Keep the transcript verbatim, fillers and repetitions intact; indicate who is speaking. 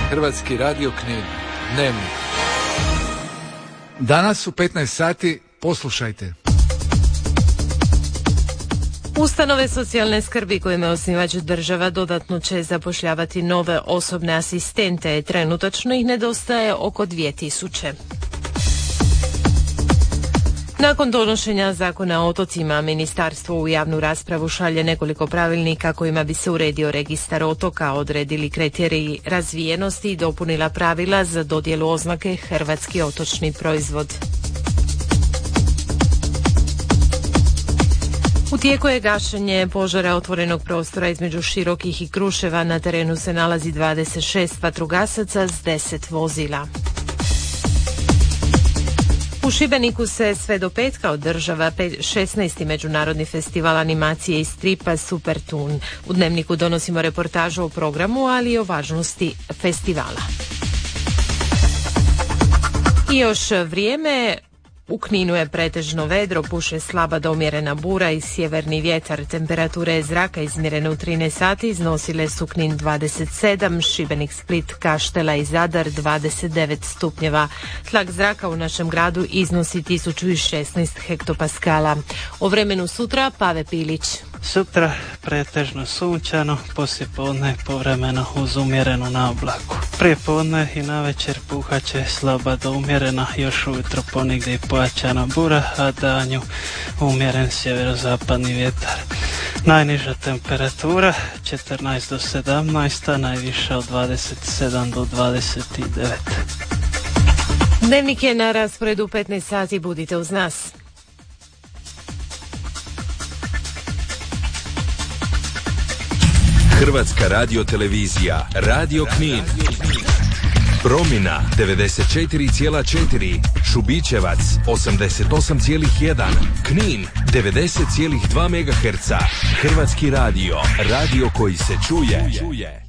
Speaker 1: Hrvatski radio Knin. Dnevnik. Danas u petnaest sati poslušajte.
Speaker 2: Ustanove socijalne skrbi kojima je osnivač država dodatno će zapošljavati nove osobne asistente. Trenutačno ih nedostaje oko dvije tisuće. Nakon donošenja zakona o otocima, ministarstvo u javnu raspravu šalje nekoliko pravilnika kojima bi se uredio registar otoka, odredili kriteriji razvijenosti i dopunila pravila za dodjelu oznake hrvatski otočni proizvod. U tijeku je gašenje požara otvorenog prostora između Širokih i Kruševa. Na terenu se nalazi dvadeset šest vatrogasaca s deset vozila. U Šibeniku se sve do petka održava šesnaesti međunarodni festival animacije i stripa Super Toon. U Dnevniku donosimo reportažu o programu, ali i o važnosti festivala. I još vrijeme. U Kninu je pretežno vedro, puše slaba do umjerena bura i sjeverni vjetar. Temperature zraka izmjerene u trinaest sati iznosile su Knin dvadeset sedam, Šibenik, Split, Kaštela i Zadar dvadeset devet stupnjeva. Tlak zraka u našem gradu iznosi tisuću šesnaest hektopaskala. O vremenu sutra Pave Pilić.
Speaker 3: Sutra pretežno sunčano, poslijepodne povremeno uz umjerenu naoblaku. Prije podne i navečer puhaće slaba do umjerena, još ujutro ponegdje i pojačana bura, a danju umjeren sjeverozapadni vjetar. Najniža temperatura četrnaest do sedamnaest, a najviša od dvadeset sedam do dvadeset devet.
Speaker 2: Dnevnik je na rasporedu u petnaest sati, budite uz nas.
Speaker 4: Hrvatska radiotelevizija, Radio Knin. Promina devedeset četiri zarez četiri, Šubićevac osamdeset osam zarez jedan, Knin devedeset zarez dva megaherca. Hrvatski radio, radio koji se čuje.